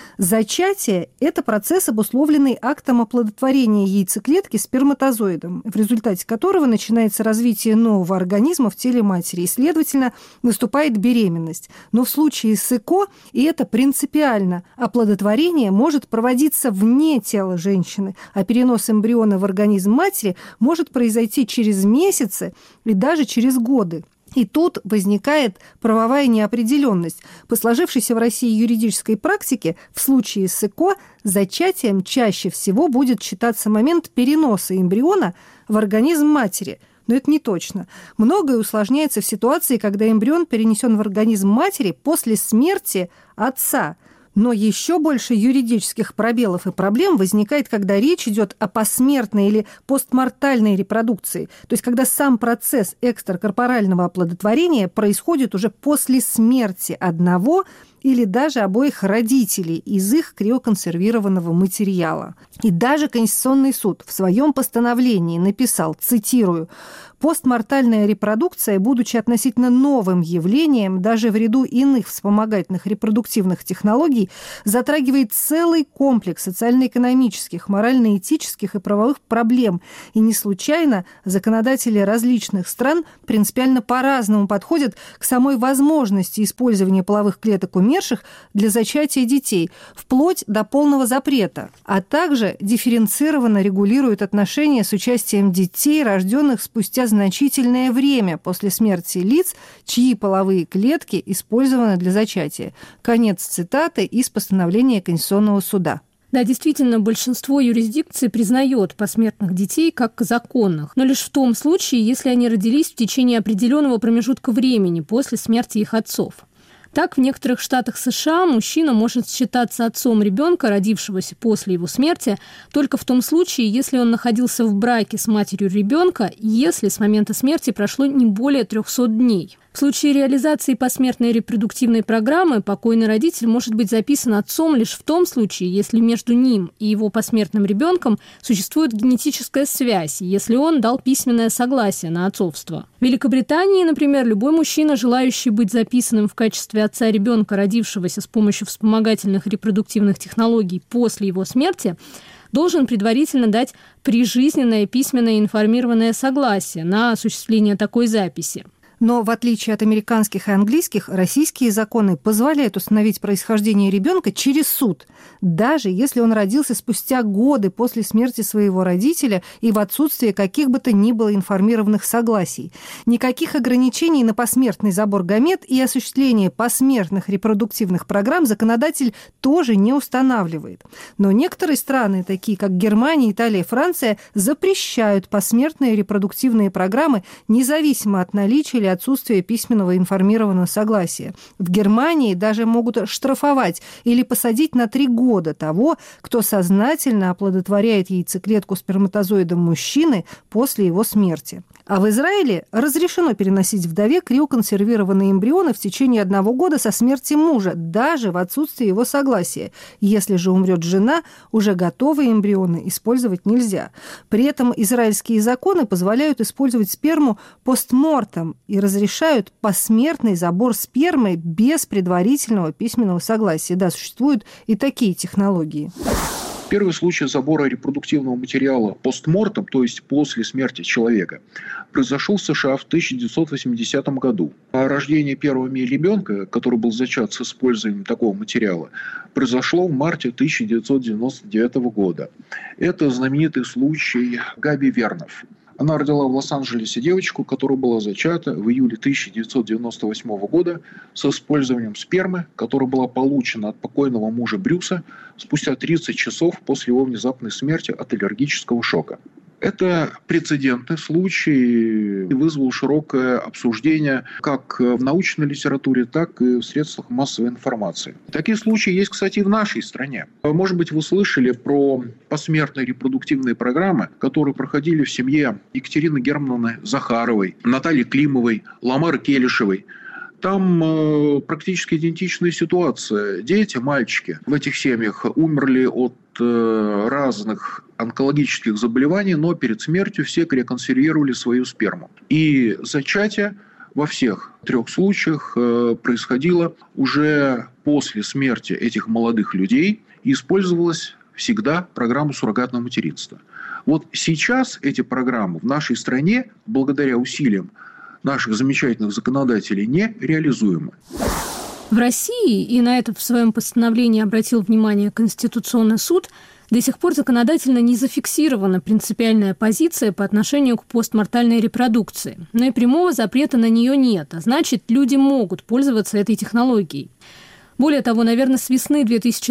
[SPEAKER 12] Зачатие – это процесс, обусловленный актом оплодотворения яйцеклетки сперматозоидом, в результате которого начинается развитие нового организма в теле матери, и, следовательно, наступает беременность. Но в случае с ЭКО, и это принципиально, оплодотворение может проводиться вне тела женщины, а перенос эмбриона в организм матери может произойти через месяцы и даже через годы. И тут возникает правовая неопределенность. По сложившейся в России юридической практике в случае с ЭКО зачатием чаще всего будет считаться момент переноса эмбриона в организм матери. Но это не точно. Многое усложняется в ситуации, когда эмбрион перенесен в организм матери после смерти отца. Но еще больше юридических пробелов и проблем возникает, когда речь идет о посмертной или постмортальной репродукции, то есть когда сам процесс экстракорпорального оплодотворения происходит уже после смерти одного или даже обоих родителей из их криоконсервированного материала. И даже Конституционный суд в своем постановлении написал, цитирую, «Постмортальная репродукция, будучи относительно новым явлением, даже в ряду иных вспомогательных репродуктивных технологий, затрагивает целый комплекс социально-экономических, морально-этических и правовых проблем. И не случайно законодатели различных стран принципиально по-разному подходят к самой возможности использования половых клеток умерших для зачатия детей, вплоть до полного запрета, а также дифференцированно регулируют отношения с участием детей, рожденных спустя значительное время после смерти лиц, чьи половые клетки использованы для зачатия». Конец цитаты из постановления Конституционного суда.
[SPEAKER 8] Да, действительно, большинство юрисдикций признает посмертных детей как законных, но лишь в том случае, если они родились в течение определенного промежутка времени после смерти их отцов. Так, в некоторых штатах США мужчина может считаться отцом ребенка, родившегося после его смерти, только в том случае, если он находился в браке с матерью ребенка, если с момента смерти прошло не более 300 дней. В случае реализации посмертной репродуктивной программы покойный родитель может быть записан отцом лишь в том случае, если между ним и его посмертным ребенком существует генетическая связь, если он дал письменное согласие на отцовство. В Великобритании, например, любой мужчина, желающий быть записанным в качестве отца ребенка, родившегося с помощью вспомогательных репродуктивных технологий после его смерти, должен предварительно дать прижизненное письменное информированное согласие на осуществление такой записи.
[SPEAKER 12] Но в отличие от американских и английских, российские законы позволяют установить происхождение ребенка через суд, даже если он родился спустя годы после смерти своего родителя и в отсутствие каких бы то ни было информированных согласий. Никаких ограничений на посмертный забор гамет и осуществление посмертных репродуктивных программ законодатель тоже не устанавливает. Но некоторые страны, такие как Германия, Италия, Франция, запрещают посмертные репродуктивные программы независимо от наличия или отсутствия письменного информированного согласия. В Германии даже могут штрафовать или посадить на 3 года того, кто сознательно оплодотворяет яйцеклетку сперматозоидом мужчины после его смерти. А в Израиле разрешено переносить вдове криоконсервированные эмбрионы в течение 1 года со смерти мужа, даже в отсутствии его согласия. Если же умрет жена, уже готовые эмбрионы использовать нельзя. При этом израильские законы позволяют использовать сперму постмортем и разрешают посмертный забор спермы без предварительного письменного согласия. Да, существуют и такие технологии.
[SPEAKER 13] Первый случай забора репродуктивного материала постмортем, то есть после смерти человека, произошел в США в 1980 году. А рождение первого ребенка, который был зачат с использованием такого материала, произошло в марте 1999 года. Это знаменитый случай Габи Вернов. Она родила в Лос-Анджелесе девочку, которая была зачата в июле 1998 года с использованием спермы, которая была получена от покойного мужа Брюса спустя 30 часов после его внезапной смерти от аллергического шока. Это прецедентный случай и вызвал широкое обсуждение как в научной литературе, так и в средствах массовой информации. Такие случаи есть, кстати, и в нашей стране. Может быть, вы слышали про посмертные репродуктивные программы, которые проходили в семье Екатерины Германовны Захаровой, Натальи Климовой, Ламары Келешевой. Там практически идентичная ситуация. Дети, мальчики в этих семьях умерли от разных онкологических заболеваний, но перед смертью все реконсервировали свою сперму. И зачатие во всех 3 случаях происходило уже после смерти этих молодых людей, и использовалась всегда программа суррогатного материнства. Вот сейчас эти программы в нашей стране, благодаря усилиям наших замечательных законодателей, не реализуемы.
[SPEAKER 8] В России, и на это в своем постановлении обратил внимание Конституционный суд, до сих пор законодательно не зафиксирована принципиальная позиция по отношению к постмортальной репродукции. Но и прямого запрета на нее нет, а значит, люди могут пользоваться этой технологией. Более того, наверное, с весны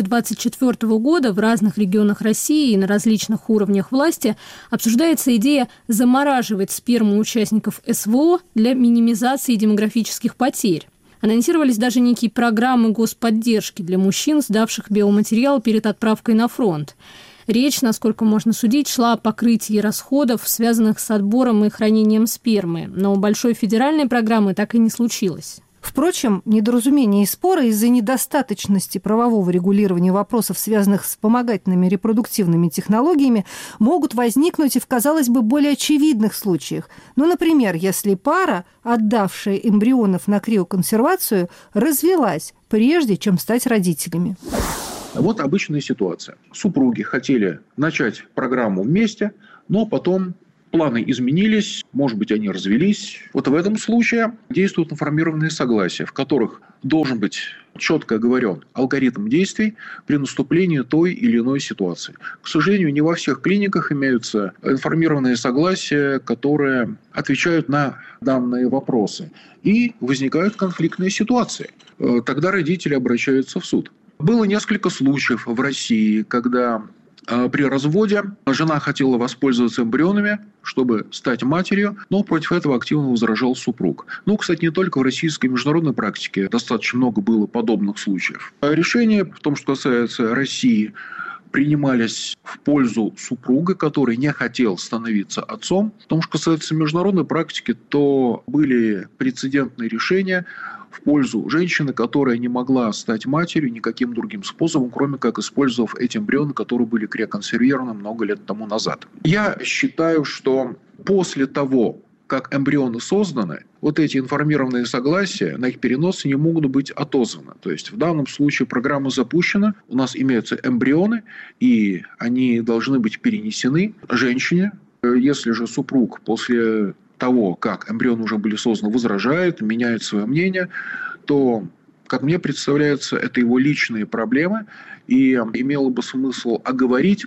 [SPEAKER 8] 2024 года в разных регионах России и на различных уровнях власти обсуждается идея замораживать сперму участников СВО для минимизации демографических потерь. Анонсировались даже некие программы господдержки для мужчин, сдавших биоматериал перед отправкой на фронт. Речь, насколько можно судить, шла о покрытии расходов, связанных с отбором и хранением спермы. Но большой федеральной программы так и не случилось.
[SPEAKER 12] Впрочем, недоразумения и споры из-за недостаточности правового регулирования вопросов, связанных с вспомогательными репродуктивными технологиями, могут возникнуть и в, казалось бы, более очевидных случаях. Ну, например, если пара, отдавшая эмбрионов на криоконсервацию, развелась, прежде чем стать родителями.
[SPEAKER 13] Вот обычная ситуация. Супруги хотели начать программу вместе, но потом планы изменились, может быть, они развелись. Вот в этом случае действуют информированные согласия, в которых должен быть четко оговорен алгоритм действий при наступлении той или иной ситуации. К сожалению, не во всех клиниках имеются информированные согласия, которые отвечают на данные вопросы. И возникают конфликтные ситуации. Тогда родители обращаются в суд. Было несколько случаев в России, когда при разводе жена хотела воспользоваться эмбрионами, чтобы стать матерью, но против этого активно возражал супруг. Ну, кстати, не только в российской, международной практике достаточно много было подобных случаев. Решения, в том, что касается России, принимались в пользу супруга, который не хотел становиться отцом. В том, что касается международной практики, то были прецедентные решения в пользу женщины, которая не могла стать матерью никаким другим способом, кроме как использовав эти эмбрионы, которые были криоконсервированы много лет тому назад. Я считаю, что после того, как эмбрионы созданы, вот эти информированные согласия на их перенос не могут быть отозваны. То есть в данном случае программа запущена, у нас имеются эмбрионы, и они должны быть перенесены женщине. Если же супруг после того, как эмбрионы уже были созданы, возражает, меняет свое мнение, то, как мне представляется, это его личные проблемы, и имело бы смысл оговорить,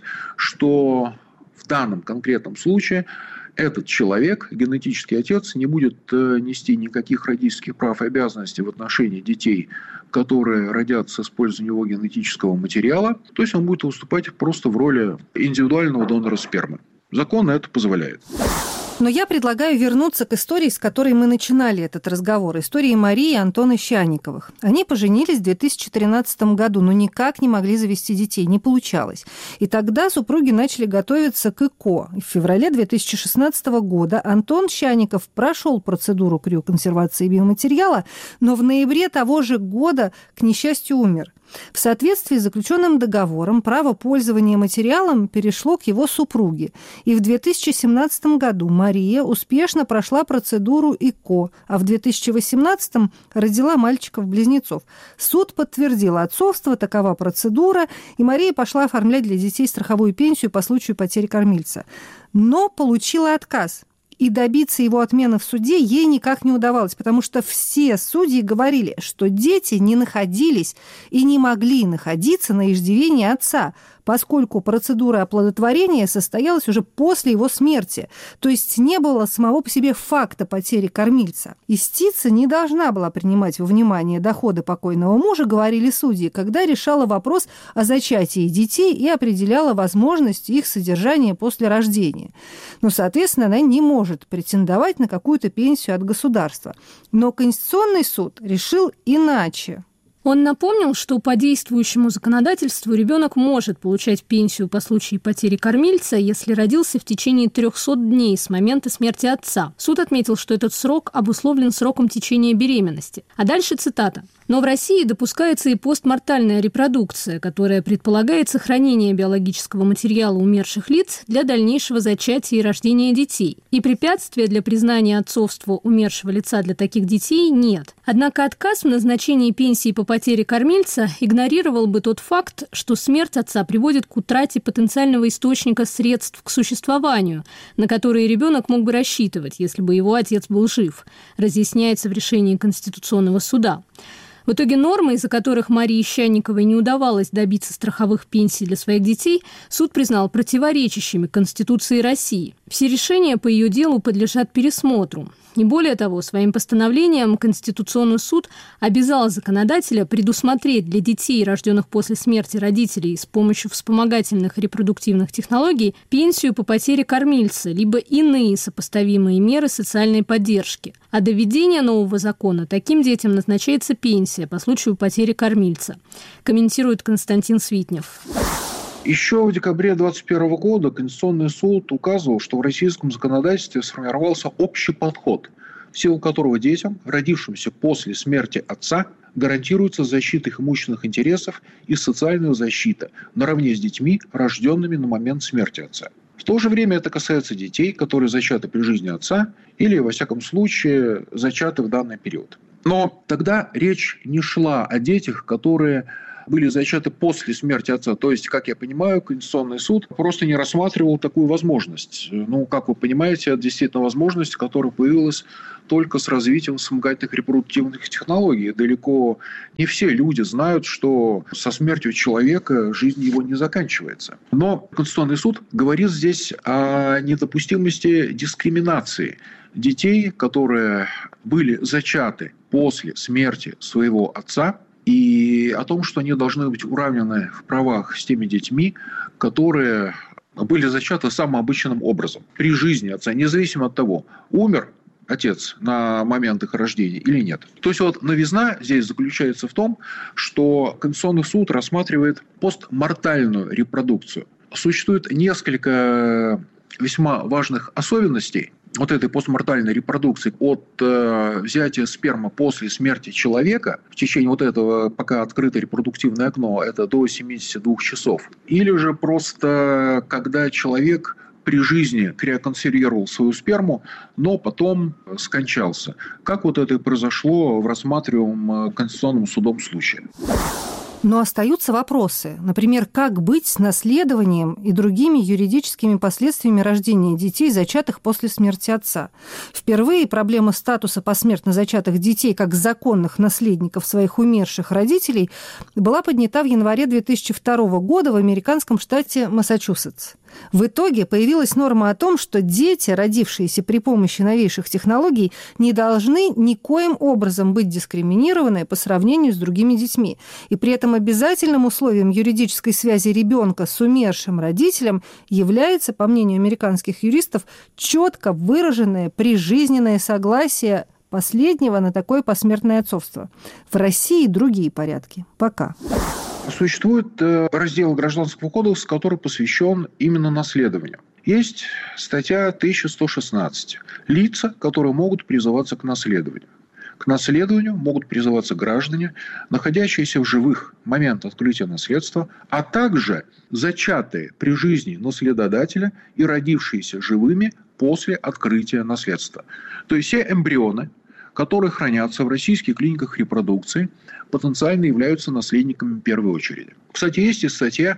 [SPEAKER 13] что в данном конкретном случае этот человек, генетический отец, не будет нести никаких родительских прав и обязанностей в отношении детей, которые родятся с использованием его генетического материала. То есть он будет выступать просто в роли индивидуального донора спермы. Закон это позволяет.
[SPEAKER 12] Но я предлагаю вернуться к истории, с которой мы начинали этот разговор. Истории Марии и Антона Щанниковых. Они поженились в 2013 году, но никак не могли завести детей, не получалось. И тогда супруги начали готовиться к ЭКО. И в феврале 2016 года Антон Щанников прошел процедуру криоконсервации биоматериала, но в ноябре того же года, к несчастью, умер. В соответствии с заключенным договором право пользования материалом перешло к его супруге. И в 2017 году Мария успешно прошла процедуру ЭКО, а в 2018 родила мальчиков-близнецов. Суд подтвердил отцовство, такова процедура, и Мария пошла оформлять для детей страховую пенсию по случаю потери кормильца. Но получила отказ. И добиться его отмены в суде ей никак не удавалось, потому что все судьи говорили, что дети не находились и не могли находиться на иждивении отца, поскольку процедура оплодотворения состоялась уже после его смерти, то есть не было самого по себе факта потери кормильца. Истица не должна была принимать во внимание доходы покойного мужа, говорили судьи, когда решала вопрос о зачатии детей и определяла возможность их содержания после рождения. Но, соответственно, она не может претендовать на какую-то пенсию от государства. Но Конституционный суд решил иначе.
[SPEAKER 8] Он напомнил, что по действующему законодательству ребенок может получать пенсию по случаю потери кормильца, если родился в течение 300 дней с момента смерти отца. Суд отметил, что этот срок обусловлен сроком течения беременности. А дальше цитата. «Но в России допускается и постмортальная репродукция, которая предполагает сохранение биологического материала умерших лиц для дальнейшего зачатия и рождения детей. И препятствия для признания отцовства умершего лица для таких детей нет. Однако отказ в назначении пенсии по потере кормильца игнорировал бы тот факт, что смерть отца приводит к утрате потенциального источника средств к существованию, на которые ребенок мог бы рассчитывать, если бы его отец был жив», разъясняется в решении Конституционного суда. В итоге нормы, из-за которых Марии Щанниковой не удавалось добиться страховых пенсий для своих детей, суд признал противоречащими Конституции России. Все решения по ее делу подлежат пересмотру. И более того, своим постановлением Конституционный суд обязал законодателя предусмотреть для детей, рожденных после смерти родителей с помощью вспомогательных репродуктивных технологий, пенсию по потере кормильца, либо иные сопоставимые меры социальной поддержки. А до введения нового закона таким детям назначается пенсия по случаю потери кормильца, комментирует Константин Свитнев.
[SPEAKER 13] Еще в декабре 2021 года Конституционный суд указывал, что в российском законодательстве сформировался общий подход, в силу которого детям, родившимся после смерти отца, гарантируется защита их имущественных интересов и социальная защита наравне с детьми, рожденными на момент смерти отца. В то же время это касается детей, которые зачаты при жизни отца или, во всяком случае, зачаты в данный период. Но тогда речь не шла о детях, которые были зачаты после смерти отца. То есть, как я понимаю, Конституционный суд просто не рассматривал такую возможность. Как вы понимаете, это действительно возможность, которая появилась только с развитием вспомогательных репродуктивных технологий. Далеко не все люди знают, что со смертью человека жизнь его не заканчивается. Но Конституционный суд говорит здесь о недопустимости дискриминации детей, которые были зачаты после смерти своего отца, и о том, что они должны быть уравнены в правах с теми детьми, которые были зачаты самым обычным образом при жизни отца, независимо от того, умер отец на момент их рождения или нет. То есть новизна здесь заключается в том, что Конституционный суд рассматривает постмортальную репродукцию. Существует несколько весьма важных особенностей этой постмортальной репродукции от взятия спермы после смерти человека в течение этого, пока открыто репродуктивное окно, это до 72 часов. Или же просто когда человек при жизни криоконсервировал свою сперму, но потом скончался. Как это и произошло в рассматриваемом Конституционным судом случае.
[SPEAKER 12] Но остаются вопросы. Например, как быть с наследованием и другими юридическими последствиями рождения детей, зачатых после смерти отца. Впервые проблема статуса посмертно зачатых детей как законных наследников своих умерших родителей была поднята в январе 2002 года в американском штате Массачусетс. В итоге появилась норма о том, что дети, родившиеся при помощи новейших технологий, не должны никоим образом быть дискриминированы по сравнению с другими детьми. И при этом обязательным условием юридической связи ребенка с умершим родителем является, по мнению американских юристов, четко выраженное прижизненное согласие последнего на такое посмертное отцовство. В России другие порядки. Пока.
[SPEAKER 13] Существует раздел Гражданского кодекса, который посвящен именно наследованию. Есть статья 1116. Лица, которые могут призываться к наследованию. К наследованию могут призываться граждане, находящиеся в живых в момент открытия наследства, а также зачатые при жизни наследодателя и родившиеся живыми после открытия наследства. То есть все эмбрионы, которые хранятся в российских клиниках репродукции, потенциально являются наследниками в первой очереди. Кстати, есть и статья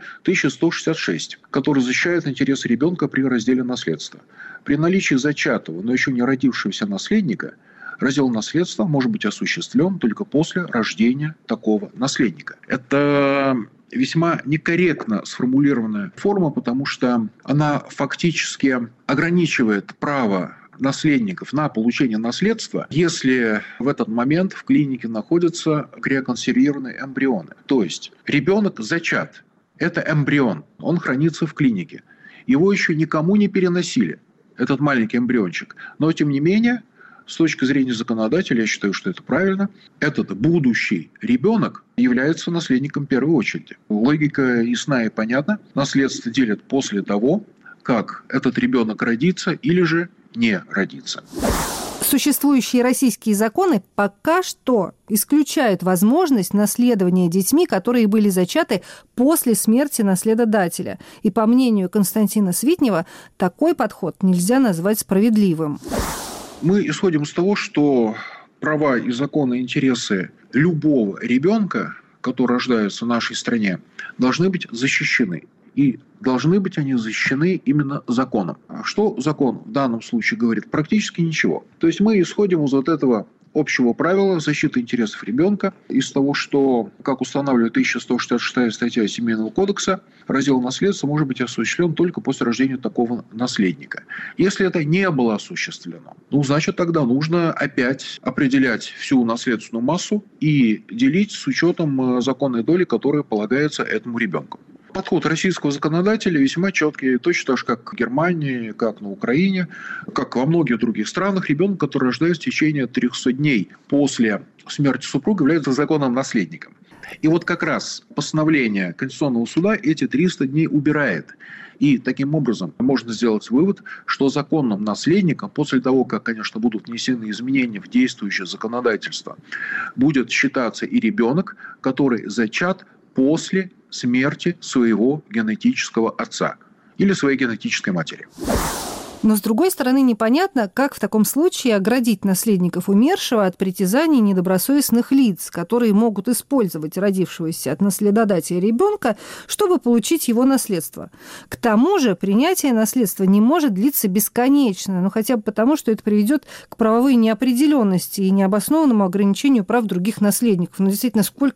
[SPEAKER 13] 1166, которая защищает интересы ребенка при разделе наследства. При наличии зачатого, но еще не родившегося наследника, раздел наследства может быть осуществлен только после рождения такого наследника. Это весьма некорректно сформулированная форма, потому что она фактически ограничивает право наследников на получение наследства, если в этот момент в клинике находятся криоконсервированные эмбрионы. То есть ребенок зачат. Это эмбрион. Он хранится в клинике. Его еще никому не переносили, этот маленький эмбриончик. Но, тем не менее, С точки зрения законодателя, я считаю, что это правильно. Этот будущий ребенок является наследником первой очереди. Логика ясна и понятна. Наследство делят после того, как этот ребенок родится или же не родится.
[SPEAKER 12] Существующие российские законы пока что исключают возможность наследования детьми, которые были зачаты после смерти наследодателя. И по мнению Константина Свитнева, такой подход нельзя назвать справедливым.
[SPEAKER 13] Мы исходим из того, что права и законы, интересы любого ребенка, который рождается в нашей стране, должны быть защищены. И должны быть они защищены именно законом. А что закон в данном случае говорит? Практически ничего. То есть мы исходим из вот этого общего правила защиты интересов ребенка, из того, что, как устанавливает 1166 статья Семейного кодекса, раздел наследства может быть осуществлен только после рождения такого наследника. Если это не было осуществлено, значит, тогда нужно опять определять всю наследственную массу и делить с учетом законной доли, которая полагается этому ребенку. Подход российского законодателя весьма четкий, точно так же, как в Германии, как на Украине, как во многих других странах. Ребенок, который рождается в течение 300 дней после смерти супруга, является законным наследником. И вот как раз постановление Конституционного суда эти 300 дней убирает. И таким образом можно сделать вывод, что законным наследником, после того, как, конечно, будут внесены изменения в действующее законодательство, будет считаться и ребенок, который зачат после смерти своего генетического отца или своей генетической матери.
[SPEAKER 12] Но, с другой стороны, непонятно, как в таком случае оградить наследников умершего от притязаний недобросовестных лиц, которые могут использовать родившегося от наследодателя ребенка, чтобы получить его наследство. К тому же принятие наследства не может длиться бесконечно, хотя бы потому, что это приведет к правовой неопределенности и необоснованному ограничению прав других наследников. Действительно, сколько